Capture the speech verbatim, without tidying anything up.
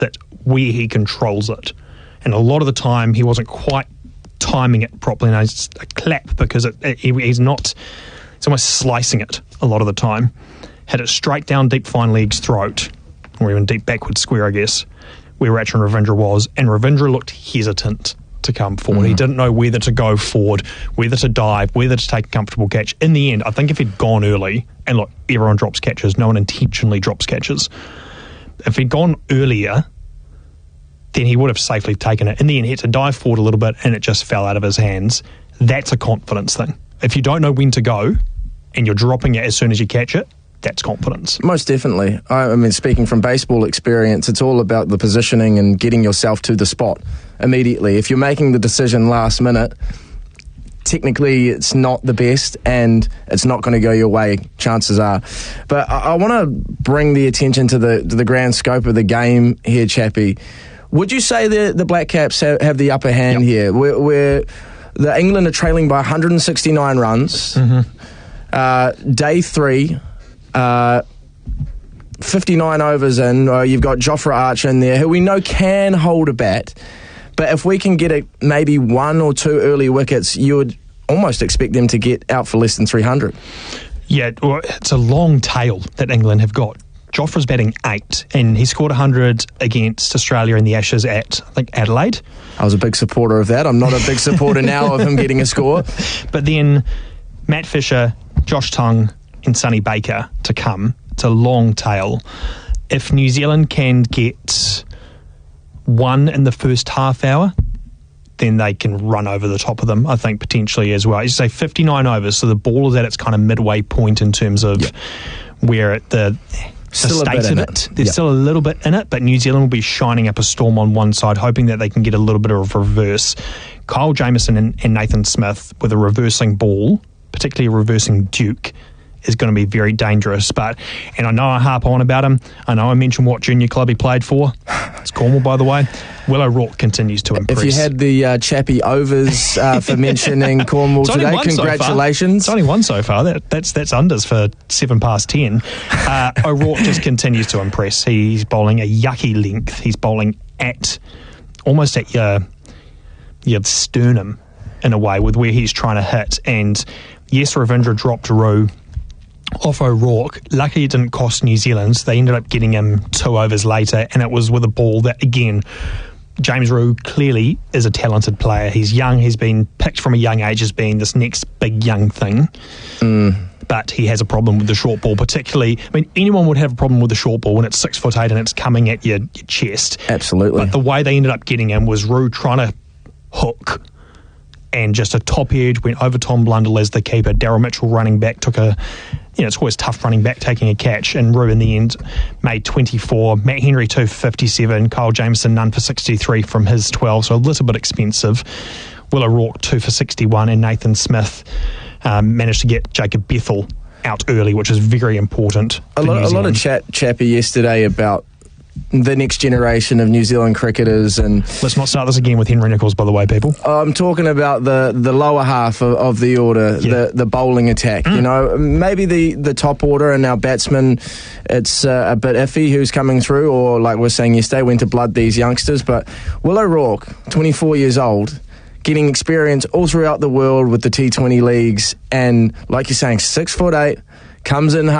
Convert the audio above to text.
that where he controls it. And a lot of the time he wasn't quite timing it properly, and it's a clap because it, it, he's not, it's almost slicing it a lot of the time. Hit it straight down deep fine leg's throat, or even deep backward square, I guess, where Rachin Ravindra was, and Ravindra looked hesitant to come forward. Mm. He didn't know whether to go forward, whether to dive, whether to take a comfortable catch. In the end, I think if he'd gone early, and look, everyone drops catches, no one intentionally drops catches. If he'd gone earlier, then he would have safely taken it. In the end, he had to dive forward a little bit, and it just fell out of his hands. That's a confidence thing. If you don't know when to go, and you're dropping it as soon as you catch it, that's confidence. Most definitely. I mean, speaking from baseball experience, it's all about the positioning and getting yourself to the spot immediately. If you're making the decision last minute, technically it's not the best and it's not going to go your way, chances are. But I, I want to bring the attention to the to the grand scope of the game here, Chappie. Would you say the, the Black Caps have, have the upper hand yep. here? Where, where the England are trailing by one hundred sixty-nine runs. Mm-hmm. Uh, day three, uh, fifty-nine overs in. Uh, you've got Jofra Archer in there, who we know can hold a bat. But if we can get a, maybe one or two early wickets, you would almost expect them to get out for less than three hundred. Yeah, well, it's a long tail that England have got. Jofra's batting eight, and he scored one hundred against Australia in the Ashes at, I think, Adelaide. I was a big supporter of that. I'm not a big supporter now of him getting a score. But then Matt Fisher, Josh Tongue and Sonny Baker to come. It's a long tail. If New Zealand can get one in the first half hour, then they can run over the top of them, I think, potentially as well. You say fifty-nine overs, so the ball is at its kind of midway point in terms of yep. where it, the... Still the state of it. it. There's yep. still a little bit in it, but New Zealand will be shining up a storm on one side, hoping that they can get a little bit of reverse. Kyle Jamieson and, and Nathan Smith with a reversing ball, particularly a reversing Duke, is going to be very dangerous. But, and I know I harp on about him. I know I mentioned what junior club he played for. It's Cornwall, by the way. Will O'Rourke continues to impress. If you had the uh, Chappie overs uh, for mentioning Cornwall today, congratulations. So it's only one so far. That, that's that's unders for seven past ten. Uh, O'Rourke just continues to impress. He's bowling a yucky length. He's bowling at almost at your your sternum in a way with where he's trying to hit. And yes, Ravindra dropped Rowe off O'Rourke. Luckily it didn't cost New Zealand. They ended up getting him two overs later, and it was with a ball that, again, James Rowe clearly is a talented player. He's young. He's been picked from a young age as being this next big young thing. Mm. But he has a problem with the short ball, particularly. I mean, anyone would have a problem with the short ball when it's six foot eight and it's coming at your, your chest. Absolutely. But the way they ended up getting him was Rowe trying to hook, and just a top edge went over Tom Blundell as the keeper. Daryl Mitchell running back took a, you know, it's always tough running back taking a catch, and Rowe in the end made twenty-four. Matt Henry two for fifty-seven. Kyle Jamieson none for sixty-three from his twelve, so a little bit expensive. Will O'Rourke two for sixty-one, and Nathan Smith um, managed to get Jacob Bethel out early, which is very important. A lot, a lot of chat, Chappie, yesterday about the next generation of New Zealand cricketers. And let's not start this again with Henry Nicholls, by the way, people. I'm talking about the, the lower half of, of the order, yeah. the, the bowling attack. Mm. You know, maybe the, the top order and our batsmen, it's uh, a bit iffy who's coming through, or like we were saying yesterday, when to blood these youngsters. But Will O'Rourke, twenty-four years old, getting experience all throughout the world with the T twenty leagues, and like you're saying, six foot eight, comes in hard.